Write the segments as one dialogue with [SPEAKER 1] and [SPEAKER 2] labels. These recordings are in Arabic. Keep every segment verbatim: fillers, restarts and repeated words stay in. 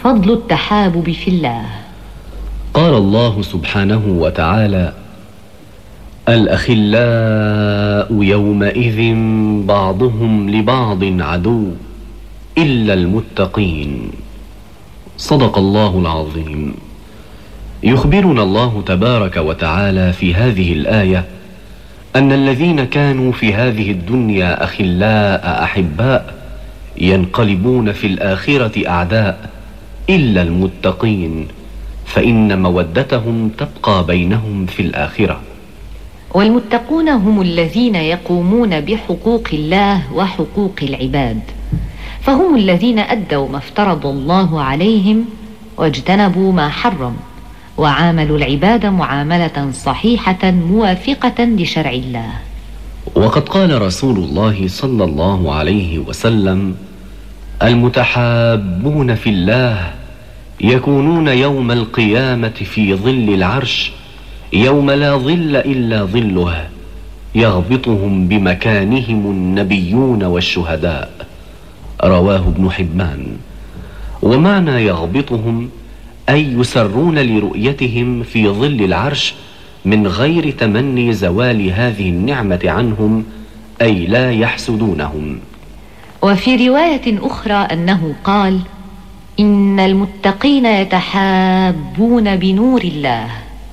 [SPEAKER 1] فضل التحابب في الله.
[SPEAKER 2] قال الله سبحانه وتعالى: الأخلاء يومئذ بعضهم لبعض عدو إلا المتقين. صدق الله العظيم. يخبرنا الله تبارك وتعالى في هذه الآية أن الذين كانوا في هذه الدنيا أخلاء أحباء ينقلبون في الآخرة أعداء إلا المتقين، فإن مودتهم تبقى بينهم في الآخرة.
[SPEAKER 1] والمتقون هم الذين يقومون بحقوق الله وحقوق العباد، فهم الذين أدوا ما افترض الله عليهم واجتنبوا ما حرم، وعاملوا العباد معاملة صحيحة موافقة لشرع الله.
[SPEAKER 2] وقد قال رسول الله صلى الله عليه وسلم: المتحابون في الله يكونون يوم القيامة في ظل العرش يوم لا ظل إلا ظله، يغبطهم بمكانهم النبيون والشهداء. رواه ابن حبان. ومعنى يغبطهم أي يسرون لرؤيتهم في ظل العرش من غير تمني زوال هذه النعمة عنهم، أي لا يحسدونهم.
[SPEAKER 1] وفي رواية أخرى أنه قال: إن المتقين يتحابون بنور الله.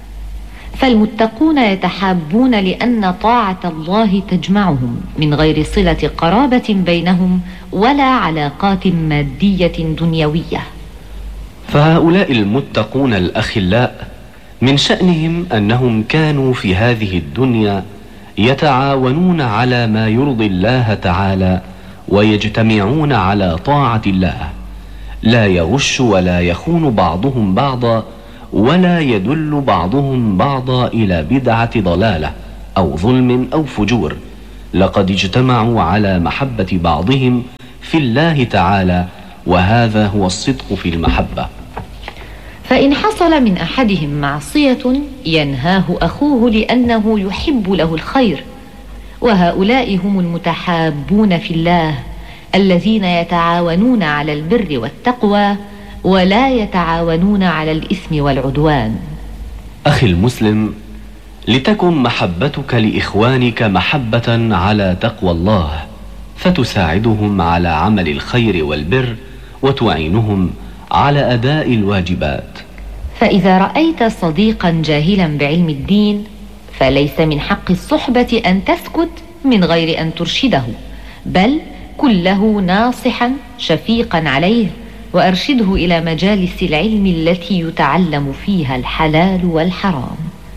[SPEAKER 1] فالمتقون يتحابون لأن طاعة الله تجمعهم من غير صلة قرابة بينهم ولا علاقات مادية دنيوية.
[SPEAKER 2] فهؤلاء المتقون الأخلاء من شأنهم أنهم كانوا في هذه الدنيا يتعاونون على ما يرضي الله تعالى ويجتمعون على طاعة الله، لا يغش ولا يخون بعضهم بعضا، ولا يدل بعضهم بعضا إلى بدعة ضلالة أو ظلم أو فجور. لقد اجتمعوا على محبة بعضهم في الله تعالى، وهذا هو الصدق في المحبة.
[SPEAKER 1] فإن حصل من أحدهم معصية ينهاه أخوه لأنه يحب له الخير، وهؤلاء هم المتحابون في الله الذين يتعاونون على البر والتقوى ولا يتعاونون على الإثم والعدوان.
[SPEAKER 2] أخي المسلم، لتكن محبتك لإخوانك محبة على تقوى الله، فتساعدهم على عمل الخير والبر وتعينهم على أداء الواجبات.
[SPEAKER 1] فإذا رأيت صديقا جاهلا بعلم الدين فليس من حق الصحبة أن تسكت من غير أن ترشده، بل كن له ناصحا شفيقا عليه، وأرشده إلى مجالس العلم التي يتعلم فيها الحلال والحرام.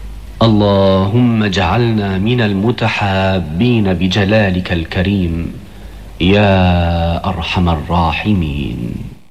[SPEAKER 2] اللهم اجعلنا من المتحابين بجلالك الكريم يا أرحم الراحمين.